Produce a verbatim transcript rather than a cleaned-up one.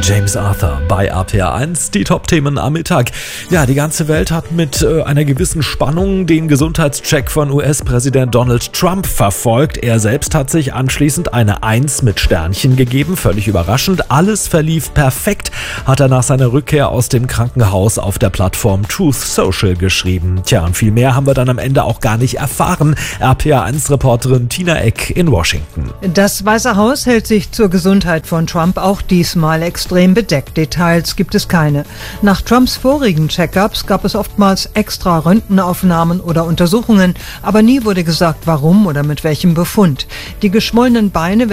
James Arthur bei R P R eins, die Top-Themen am Mittag. Ja, die ganze Welt hat mit äh, einer gewissen Spannung den Gesundheitscheck von U S-Präsident Donald Trump verfolgt. Er selbst hat sich anschließend eine eins mit Sternchen gegeben, völlig überraschend. Alles verlief perfekt, hat er nach seiner Rückkehr aus dem Krankenhaus auf der Plattform Truth Social geschrieben. Tja, und viel mehr haben wir dann am Ende auch gar nicht erfahren. R P R eins-Reporterin Tina Eck in Washington. Das Weiße Haus hält sich zur Gesundheit von Trump auch diesmal extrem bedeckt. Details gibt es keine. Nach Trumps vorigen Check-ups gab es oftmals extra Röntgenaufnahmen oder Untersuchungen, aber nie wurde gesagt, warum oder mit welchem Befund. Die geschwollenen Beine